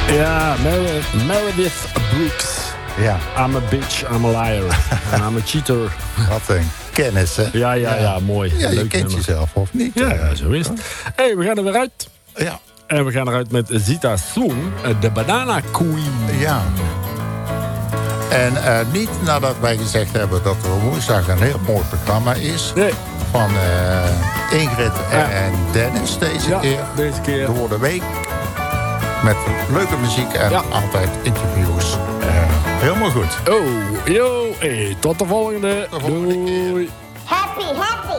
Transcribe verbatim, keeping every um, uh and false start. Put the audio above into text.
Ja, Mer- Meredith Brooks. Ja. I'm a bitch, I'm a liar. En I'm a cheater. Wat een kennis, hè? Ja, ja, ja, mooi. Ja, je Leuk kent nummer. jezelf, of niet? Ja, ja, zo is het. Hé, hey, we gaan er weer uit. Ja. En we gaan eruit met Zita Song, de Banana Queen. Ja. En uh, niet nadat wij gezegd hebben dat er woensdag een heel mooi programma is. Nee. Van uh, Ingrid en, Ja. en Dennis deze Ja, keer. deze keer. Door de week. Met leuke muziek en Ja. altijd interviews. Uh, helemaal goed. Oh, yo, hey, tot de volgende. Tot de volgende keer. Doei. Happy, happy.